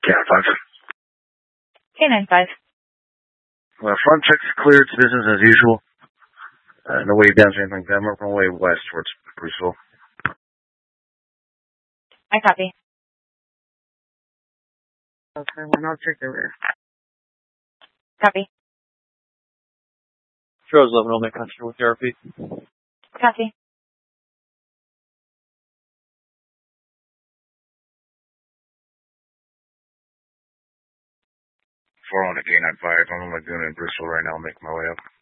Cat 5. K95. Front check's clear. It's business as usual. No wave downs or anything like that. I'm working my way west towards Bruceville. I copy. Okay, well, I'll check the rear. Copy. Charles 11, I'll make contact with therapy. Copy. Four on the K95. I'm in Laguna and Bruceville right now. I'll make my way up.